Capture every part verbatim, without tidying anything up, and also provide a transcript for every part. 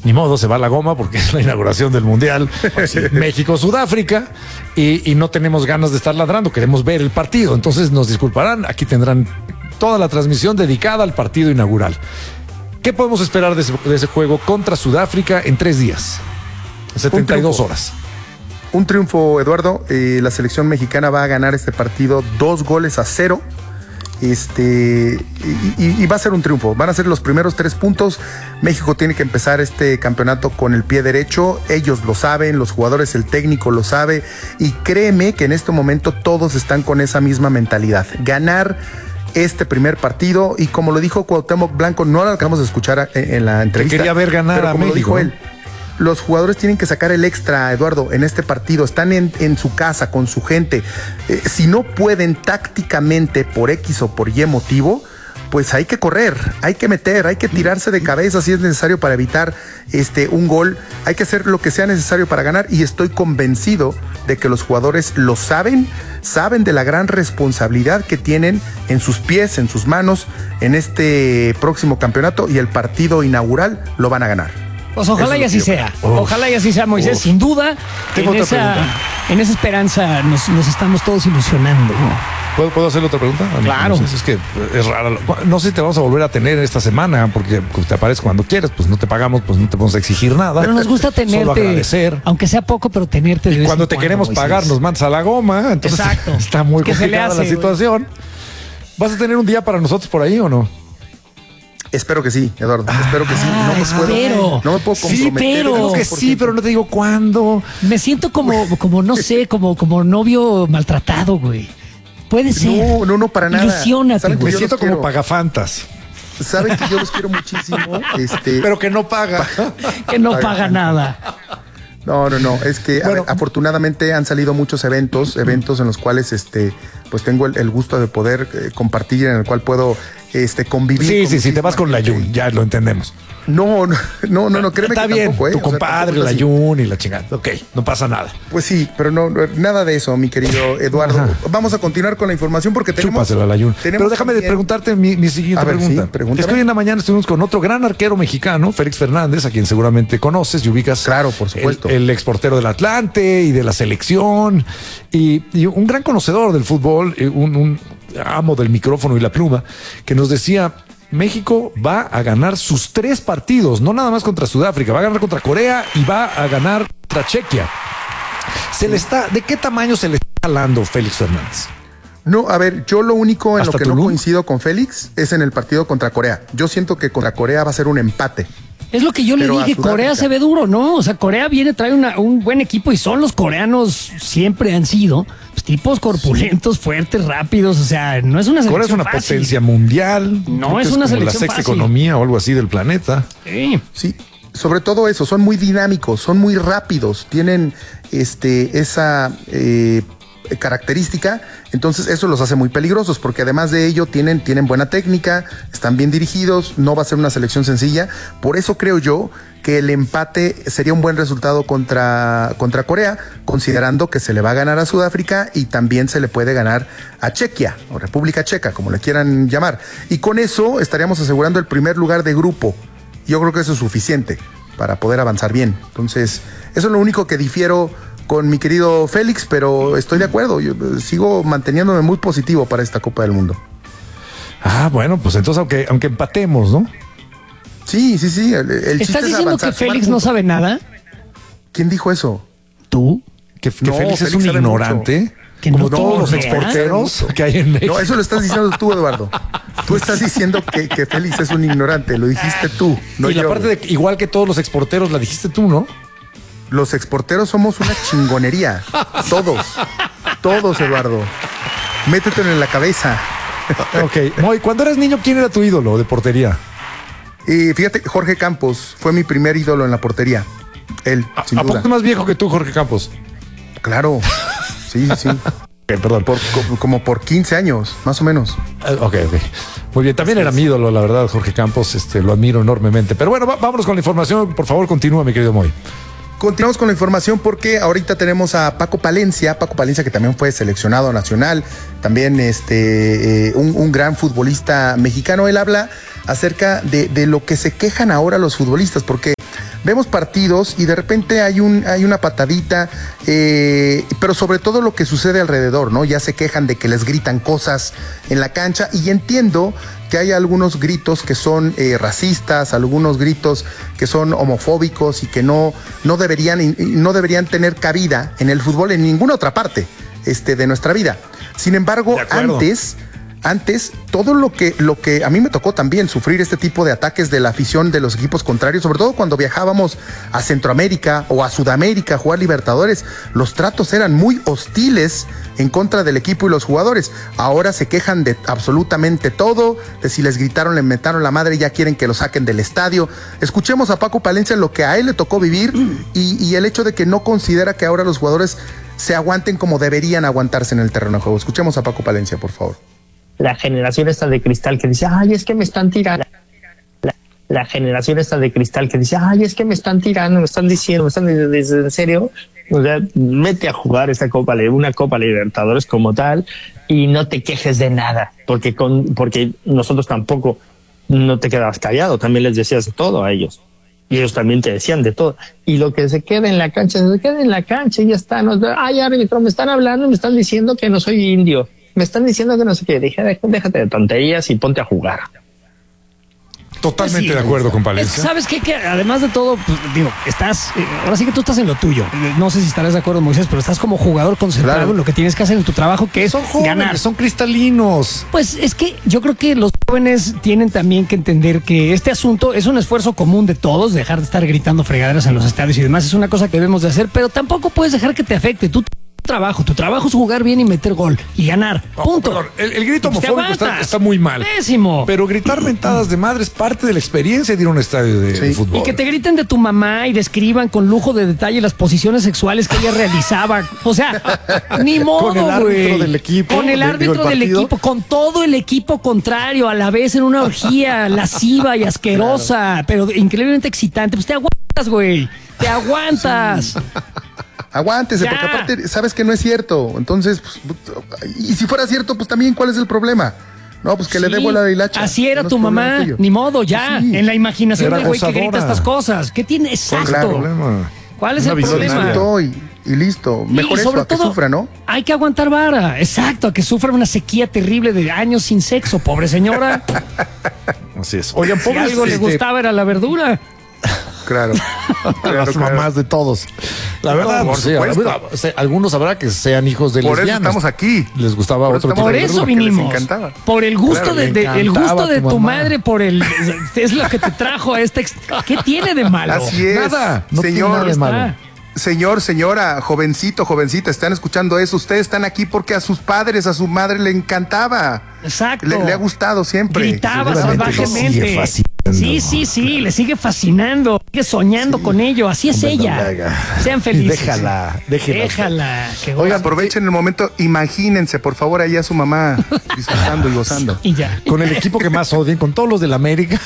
ni modo, se va a la goma porque es la inauguración del Mundial. Sí. México-Sudáfrica y, y no tenemos ganas de estar ladrando, queremos ver el partido. Entonces nos disculparán, aquí tendrán toda la transmisión dedicada al partido inaugural. ¿Qué podemos esperar de ese, de ese juego contra Sudáfrica en tres días? setenta y dos horas. Un triunfo, Eduardo. Eh, la selección mexicana va a ganar este partido dos goles a cero. Este, y, y, y va a ser un triunfo. Van a ser los primeros tres puntos. México tiene que empezar este campeonato con el pie derecho. Ellos lo saben, los jugadores, el técnico lo sabe. Y créeme que en este momento todos están con esa misma mentalidad. Ganar este primer partido. Y como lo dijo Cuauhtémoc Blanco, no lo acabamos de escuchar en, en la entrevista. Que quería ver ganar pero a como México, lo dijo él, los jugadores tienen que sacar el extra, Eduardo, en este partido. Están en, en su casa, con su gente. Eh, si no pueden tácticamente por X o por Y motivo, pues hay que correr, hay que meter, hay que tirarse de cabeza si es necesario para evitar este, un gol. Hay que hacer lo que sea necesario para ganar y estoy convencido de que los jugadores lo saben, saben de la gran responsabilidad que tienen en sus pies, en sus manos, en este próximo campeonato y el partido inaugural lo van a ganar. Pues ojalá y así sea, Uf. ojalá y así sea, Moisés, Uf. sin duda. Tengo en, otra esa, pregunta. en esa esperanza nos, nos estamos todos ilusionando. ¿Puedo, ¿Puedo hacerle otra pregunta? Claro. No sé, es que es raro. No sé si te vamos a volver a tener esta semana, porque pues, te apareces cuando quieres, pues no te pagamos, pues no te podemos exigir nada. Pero nos gusta Solo tenerte, agradecer. aunque sea poco, pero tenerte de Y vez cuando en te cuando, queremos Moisés. pagar, nos mandas a la goma. Entonces Exacto. está muy ¿Qué se le complicada hace, la güey? situación. ¿Vas a tener un día para nosotros por ahí o no? Espero que sí, Eduardo. Espero que sí. Ah, No me puedo, espero. no me puedo Sí, comprometer. pero- al Creo que cien por sí, ciento. pero no te digo cuándo. Me siento como, como no sé, como, como novio maltratado, güey. Puede ser. No, no, no, para nada. Ilusiónate, ¿Saben güey. Me yo siento los como quiero. pagafantas, Saben que yo los quiero muchísimo. Este, pero que no paga. Que no paga nada. No, no, no. Es que a Bueno. ver, afortunadamente han salido muchos eventos, eventos en los cuales este, pues tengo el, el gusto de poder eh, compartir, en el cual puedo este, convivir. Sí, con sí, sí, te vas muchísima con la gente. Jun, ya lo entendemos. No, no, no, no, no créeme Está que bien, tampoco, ¿eh? tu O sea, compadre, tampoco la es así. Jun y la chingada. Ok, no pasa nada. Pues sí, pero no, no, nada de eso, mi querido Eduardo. Ajá. Vamos a continuar con la información porque tenemos. Chúpasela, la Jun. tenemos Pero déjame de también- preguntarte mi, mi siguiente A ver, pregunta. sí, pregúntame. Es que hoy en la mañana estuvimos con otro gran arquero mexicano, Félix Fernández, a quien seguramente conoces y ubicas. Claro, por supuesto. El, el exportero del Atlante y de la selección y, y un gran conocedor del fútbol, eh, un, un amo del micrófono y la pluma, que nos decía: México va a ganar sus tres partidos, no nada más contra Sudáfrica, va a ganar contra Corea y va a ganar contra Chequia. Se le está, ¿de qué tamaño se le está jalando Félix Fernández? No, a ver, yo lo único en lo ¿Hasta que Tulum? no coincido con Félix es en el partido contra Corea. Yo siento que contra Corea va a ser un empate. Es lo que yo Pero le a dije, Sudáfrica. Corea se ve duro, ¿no? O sea, Corea viene, trae una- un buen equipo y son los coreanos, siempre han sido pues, tipos corpulentos, fuertes, rápidos, o sea, no es una selección Corea es una fácil. potencia mundial. No Creo que es una como selección la sexta fácil. economía o algo así del planeta. Sí. Sí, sobre todo eso, son muy dinámicos, son muy rápidos, tienen este, esa eh, característica, entonces eso los hace muy peligrosos, porque además de ello tienen, tienen buena técnica, están bien dirigidos, no va a ser una selección sencilla, por eso creo yo que el empate sería un buen resultado contra, contra Corea, considerando que se le va a ganar a Sudáfrica y también se le puede ganar a Chequia, o República Checa, como le quieran llamar, y con eso estaríamos asegurando el primer lugar de grupo. Yo creo que eso es suficiente para poder avanzar bien. Entonces, eso es lo único que difiero con mi querido Félix, pero estoy de acuerdo. Yo eh, sigo manteniéndome muy positivo para esta Copa del Mundo. Ah, bueno, pues entonces aunque, aunque empatemos, ¿no? Sí, sí, sí. El, el chiste ¿Estás es diciendo avanzar, que Félix sumar no puntos. sabe nada? ¿Quién dijo eso? ¿Tú? Que, que No, Félix es Félix un sabe ignorante. Que como no todos tiene los idea. exporteros que hay en México. No, eso lo estás diciendo tú, Eduardo. Tú estás diciendo que, que Félix es un ignorante. Lo dijiste tú, no y la yo. parte de igual que todos los exporteros, la dijiste tú, ¿no? Los exporteros somos una chingonería. Todos. Todos, Eduardo. Métetelo en la cabeza. Ok. Moy, cuando eras niño, ¿quién era tu ídolo de portería? Y fíjate, Jorge Campos fue mi primer ídolo en la portería. Él, sin ¿A duda. poco más viejo que tú, Jorge Campos? Claro. Sí, sí. Ok, perdón. Por, co- como por quince años, más o menos. Ah, Ok, ok. Muy bien, también era mi ídolo, la verdad, Jorge Campos, este, lo admiro enormemente. Pero bueno, va- vámonos con la información. Por favor, continúa, mi querido Moy. Continuamos con la información porque ahorita tenemos a Paco Palencia, Paco Palencia que también fue seleccionado nacional, también este, eh, un, un gran futbolista mexicano. Él habla acerca de, de lo que se quejan ahora los futbolistas, porque vemos partidos y de repente hay un hay una patadita, eh, pero sobre todo lo que sucede alrededor, ¿no? Ya se quejan de que les gritan cosas en la cancha y entiendo que hay algunos gritos que son eh, racistas, algunos gritos que son homofóbicos y que no, no, deberían, no deberían tener cabida en el fútbol en ninguna otra parte este, de nuestra vida. Sin embargo, antes... Antes, todo lo que, lo que a mí me tocó también sufrir este tipo de ataques de la afición de los equipos contrarios, sobre todo cuando viajábamos a Centroamérica o a Sudamérica a jugar Libertadores, los tratos eran muy hostiles en contra del equipo y los jugadores. Ahora se quejan de absolutamente todo, de si les gritaron, le metaron la madre, ya quieren que lo saquen del estadio. Escuchemos a Paco Palencia lo que a él le tocó vivir y, y el hecho de que no considera que ahora los jugadores se aguanten como deberían aguantarse en el terreno de juego. Escuchemos a Paco Palencia, por favor. La generación esta de cristal que dice, ay, es que me están tirando. La, la generación esta de cristal que dice, ay, es que me están tirando, me están diciendo, me están diciendo, ¿en serio? O sea, vete a jugar esta Copa, una Copa Libertadores como tal y no te quejes de nada, porque con, porque nosotros tampoco no te quedabas callado, también les decías de todo a ellos. Y ellos también te decían de todo. Y lo que se queda en la cancha, se queda en la cancha y ya está. No, ay, árbitro, me están hablando, me están diciendo que no soy indio. Me están diciendo que no sé qué, dije, déjate de tonterías y ponte a jugar. Totalmente pues sí, de acuerdo con Palencia. ¿Sabes qué? Que además de todo, pues, digo, estás, eh, ahora sí que tú estás en lo tuyo. No sé si estarás de acuerdo, Moisés, pero estás como jugador concentrado Claro. en lo que tienes que hacer en tu trabajo, que es Son jóvenes, ganar. son cristalinos. Pues es que yo creo que los jóvenes tienen también que entender que este asunto es un esfuerzo común de todos, dejar de estar gritando fregaderas en los estadios y demás, es una cosa que debemos de hacer, pero tampoco puedes dejar que te afecte. Tú trabajo, tu trabajo es jugar bien y meter gol y ganar, punto. No, perdón, el, el grito Pues te homofóbico está, aguantas. está muy mal. Pésimo. Pero gritar mentadas de madre es parte de la experiencia de ir a un estadio de, Sí. de fútbol. Y que te griten de tu mamá y describan con lujo de detalle las posiciones sexuales que ella realizaba. O sea, ni modo, Con el árbitro güey. del equipo, Con el de- árbitro digo, el del partido. equipo, con todo el equipo contrario, a la vez en una orgía lasciva y asquerosa, pero increíblemente excitante. Pues te aguantas, güey. Te aguantas. Aguántese, Ya. porque aparte sabes que no es cierto. Entonces, pues, y si fuera cierto, pues también, ¿cuál es el problema? No, pues que le dé Sí, bola de hilacha. así era No es tu problema mamá, tuyo. ni modo, ya. Pues sí. En la imaginación Era del güey que gozadora. grita estas cosas. ¿Qué tiene? Exacto. Claro. Problema. ¿Cuál es Una el visión problema? amplia. Disfrutó y, y listo. Y Mejor eso sobre a que todo, sufra, ¿no? Hay que aguantar vara, exacto, a que sufra una sequía terrible de años sin sexo, pobre señora. Así es. Oigan, Si pobres, algo le este, gustaba era la verdura. Claro. a Claro, las claro. mamás de todos. La verdad, Por pues, sí, supuesto. habrá- o sea, algunos habrá que sean hijos de Por eso lesbianas. estamos aquí. Les gustaba Por otro eso tipo estamos Por de aquí. eso porque les vinimos. encantaba. Por el gusto Claro, de, le de- el encantaba gusto de tu tu, mamá. madre, por el es lo que te trajo a este ex- ¿Qué tiene de malo? Así es. Nada, no tiene Señor, nada de malo. Está. Señor, señora, jovencito, jovencita, están escuchando eso. Ustedes están aquí porque a sus padres, a su madre le encantaba. Exacto. Le, le ha gustado siempre. Gritaba Seguramente le salvajemente. sigue fascinando. Sí, sí, sí, le sigue fascinando, sigue soñando con ello. Así es Hombre, no ella. le haga. Sean felices. Déjala, déjela. Déjala. que Oigan, goce. aprovechen el momento, imagínense, por favor, ahí a su mamá disfrutando y gozando. Y ya. Con el equipo que más odien, con todos los del América.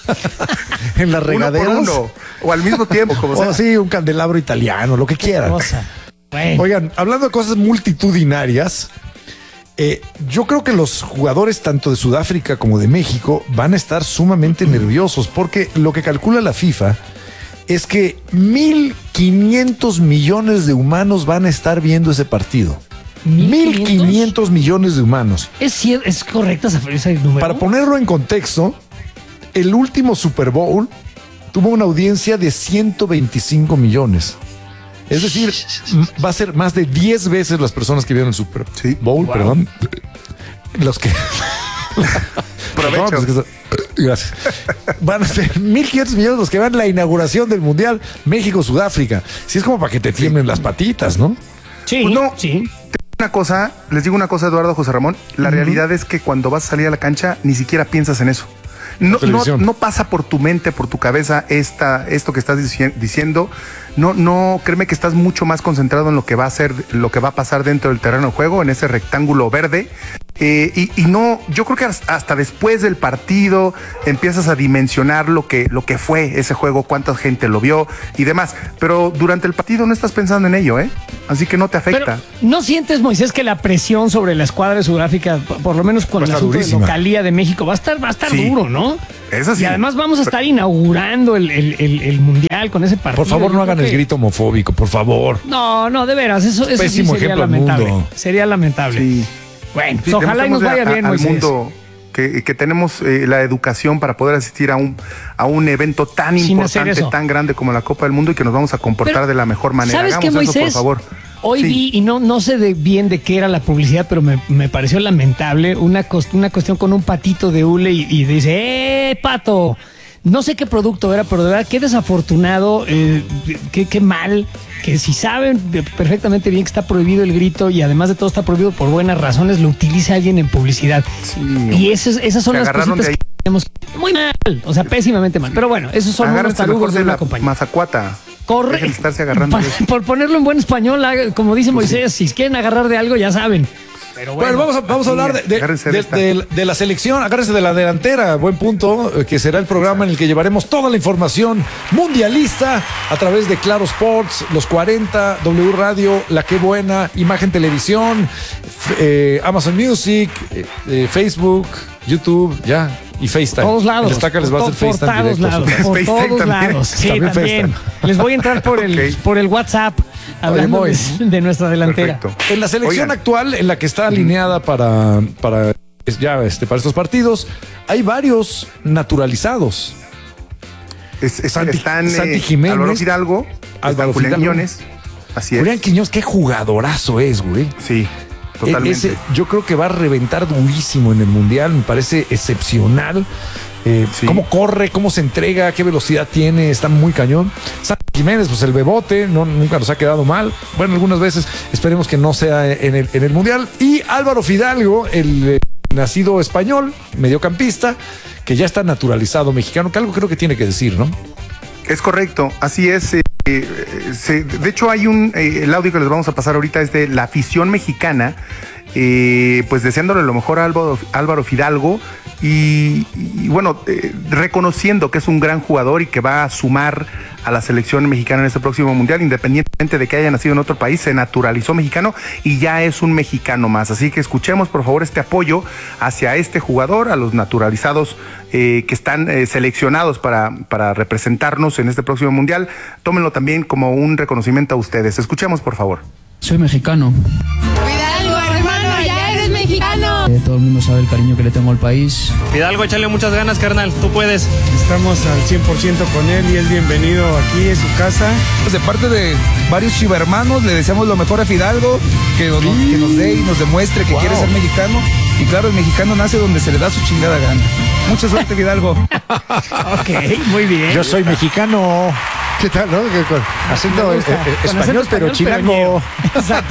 En las Uno regaderas. por uno, o al mismo tiempo, como sea. O sí, un candelabro italiano, lo que quieran. Cosa. Bueno. Oigan, hablando de cosas multitudinarias, eh, yo creo que los jugadores tanto de Sudáfrica como de México van a estar sumamente nerviosos porque lo que calcula la FIFA es que mil quinientos millones de humanos van a estar viendo ese partido. mil quinientos millones de humanos. ¿Es, cier- ¿Es correcta esa ese número? Para ponerlo en contexto, el último Super Bowl tuvo una audiencia de ciento veinticinco millones. Es decir, m- va a ser más de diez veces las personas que vieron el Super Sí. Bowl, Wow. perdón. Los que... Provecho. Perdón, pues, que- Gracias. Van a ser mil quinientos millones los que van a la inauguración del Mundial México-Sudáfrica. Sí, es como para que te tiemblen las patitas, ¿no? Sí, Pues no. sí. Una cosa, les digo una cosa, Eduardo, José Ramón, la realidad es que cuando vas a salir a la cancha ni siquiera piensas en eso. No, no, televisión. no pasa por tu mente, por tu cabeza esta, esto que estás dici- diciendo. No, no, créeme que estás mucho más concentrado en lo que va a ser, lo que va a pasar dentro del terreno de juego, en ese rectángulo verde. Eh, y, y no, yo creo que hasta después del partido empiezas a dimensionar lo que, lo que fue ese juego, cuánta gente lo vio y demás. Pero durante el partido no estás pensando en ello, ¿eh? Así que no te afecta. Pero, ¿no sientes, Moisés, que la presión sobre la escuadra geográfica, por lo menos con el asunto durísima. de localía de México, va a estar, va a estar Sí. duro, ¿no? Eso sí. Y además vamos a estar inaugurando el, el, el, el Mundial con ese partido. Por favor, no Yo hagan creo el que- grito homofóbico, por favor. No, no, de veras, eso, eso sí Pésimo sería ejemplo al lamentable. mundo. Sería lamentable. Sí. Bueno, Sí, pues ojalá y nos demostremos vaya a- bien, al Moisés. mundo que, que tenemos eh, la educación para poder asistir a un, a un evento tan Sin hacer importante, eso. tan grande como la Copa del Mundo y que nos vamos a comportar Pero, de la mejor manera. ¿sabes Hagamos qué, eso, por Moisés? favor. Hoy Sí. vi, y no, no sé de bien de qué era la publicidad, pero me, me pareció lamentable, una, cos- una cuestión con un patito de hule y, y dice, ¡eh, pato! No sé qué producto era, pero de verdad, qué desafortunado, eh, qué, qué mal, que si saben de- perfectamente bien que está prohibido el grito y además de todo está prohibido por buenas razones, lo utiliza alguien en publicidad. Sí. Y esas, esas son Se las agarraron cositas de ahí. que tenemos muy mal, o sea, pésimamente mal. Pero bueno, esos son unos Agárrense mejor tarugos de de una la compañía. mazacuata. Corre. Dejen de estarse agarrando Pa- de eso. por ponerlo en buen español, haga- como dice Moisés, si quieren agarrar de algo, ya saben. Pero Bueno, vamos a, vamos a hablar de, de- agárrense de de- esta. de- de la selección, agárrense de la delantera, buen punto, eh, que será el programa en el que llevaremos toda la información mundialista a través de Claro Sports, Los cuarenta, W Radio, La Qué Buena, Imagen Televisión, f- eh, Amazon Music, eh, eh, Facebook, YouTube, ya, y FaceTime. Todos lados. El Estaca les va a hacer por, por FaceTime todos directo a su lados. casa. Por FaceTime todos también. lados. Sí, También también. FaceTime. Les voy a entrar por el, Ok. por el WhatsApp hablando Moy. de, de nuestra delantera. Perfecto. En la selección Oigan. actual, en la que está alineada para, para, ya, este, para estos partidos, hay varios naturalizados. Es- es- Santi- están Santi eh, Jiménez, Álvaro Fidalgo, Álvaro están Julián Fidalgo. Quiñones. Así es. Julián Quiñones, qué jugadorazo es, güey. Sí, E- totalmente. Ese, yo creo que va a reventar durísimo en el Mundial, me parece excepcional. Eh, Sí. Cómo corre, cómo se entrega, qué velocidad tiene, está muy cañón. Santi Jiménez, pues el bebote, no, nunca nos ha quedado mal. Bueno, algunas veces esperemos que no sea en el, en el Mundial. Y Álvaro Fidalgo, el eh, nacido español, mediocampista, que ya está naturalizado mexicano, que algo creo que tiene que decir, ¿no? Es correcto, así es. eh, eh, se- de hecho, hay un, eh, el audio que les vamos a pasar ahorita es de la afición mexicana, eh, pues deseándole lo mejor a Álvaro, Álvaro Fidalgo y, y, bueno, eh, reconociendo que es un gran jugador y que va a sumar a la selección mexicana en este próximo mundial, independientemente de que haya nacido en otro país, se naturalizó mexicano y ya es un mexicano más. Así que escuchemos por favor este apoyo hacia este jugador, a los naturalizados eh, que están eh, seleccionados para, para representarnos en este próximo mundial. Tómenlo también como un reconocimiento a ustedes. Escuchemos por favor. Soy mexicano. Fidalgo, hermano, ya eres mexicano. Eh, todo el mundo sabe el cariño que le tengo al país. Fidalgo, échale muchas ganas, carnal. Tú puedes. Estamos al cien por ciento con él y es bienvenido aquí en su casa. De parte de varios chivermanos le deseamos lo mejor a Fidalgo, que nos, que nos dé y nos demuestre que quiere ser mexicano. Y claro, el mexicano nace donde se le da su chingada gana. Mucha suerte, Fidalgo. Ok, muy bien. Yo soy mexicano. ¿Qué tal, no? Que con acento Me eh, gusta. eh, Con español, acento pero español, chilango. ñero. Exacto.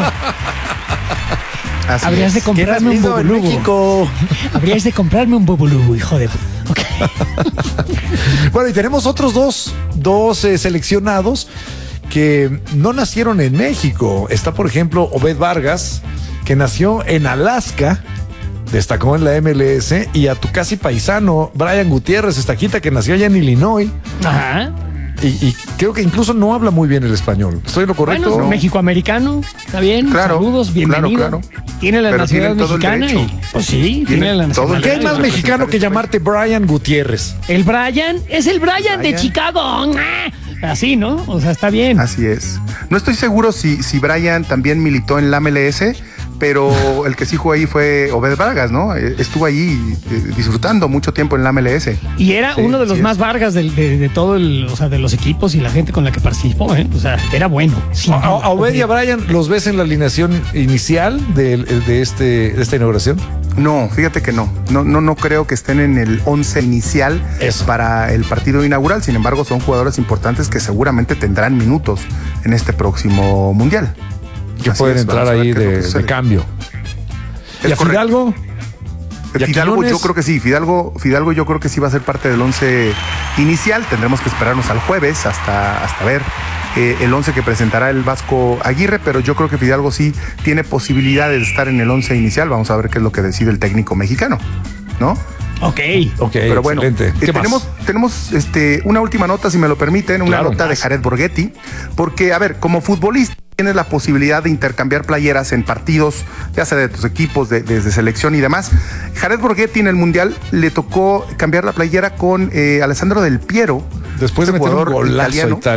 Así Habrías de es. comprarme un nacido en bubulubu. México. Habrías de comprarme un bubulubu, hijo de... Ok. Bueno, y tenemos otros dos, dos eh, seleccionados que no nacieron en México. Está, por ejemplo, Obed Vargas, que nació en Alaska, destacó en la M L S, y a tu casi paisano, Brian Gutiérrez, estaquita, que nació allá en Illinois. Ajá. Y, y creo que incluso no habla muy bien el español. ¿Estoy en lo correcto? Bueno, México-americano, está bien. Claro, Ciudadanos, bienvenido. claro, claro. Tiene la Pero nacionalidad tienen todo el mexicana derecho. y pues sí, tiene, Tienen la todo el nacionalidad. ¿Qué hay más Representar mexicano que este llamarte Brian Gutiérrez? El Brian es el Brian, de Brian. Chicago. Así, ¿no? O sea, está bien. Así es. No estoy seguro si, si Brian también militó en la M L S, pero el que sí jugó ahí fue Obed Vargas, ¿no? Eh, Estuvo ahí eh, disfrutando mucho tiempo en la M L S. Y era Sí, uno de los sí más es. Vargas del- de, de todo el, o sea, de los equipos y la gente con la que participó, ¿eh? O sea, era bueno. sin A, duda. a Obed y a Brian, ¿los ves en la alineación inicial de, de, este, de esta inauguración? No, fíjate que no. No, no, no creo que estén en el once inicial Eso. para el partido inaugural. Sin embargo, son jugadores importantes que seguramente tendrán minutos en este próximo mundial. Que Así pueden es, entrar vamos a ver ahí qué es lo de, que de sucede. cambio. Es ¿Y a correcto. Fidalgo? ¿Y a Fidalgo, Quiñones? yo creo que sí. Fidalgo, Fidalgo, yo creo que sí va a ser parte del once inicial. Tendremos que esperarnos al jueves hasta, hasta ver eh, el once que presentará el Vasco Aguirre, pero yo creo que Fidalgo sí tiene posibilidades de estar en el once inicial. Vamos a ver qué es lo que decide el técnico mexicano, ¿no? Ok. Ok, pero bueno, excelente. eh, ¿Qué tenemos, más? tenemos este, una última nota, si me lo permiten, una Claro, nota más. de Jared Borghetti, porque, a ver, como futbolista tienes la posibilidad de intercambiar playeras en partidos, ya sea de tus equipos, de, de, de selección y demás. Jared Borghetti en el Mundial le tocó cambiar la playera con eh, Alessandro Del Piero, Después de este meter un jugador golazo italiano. a Italia.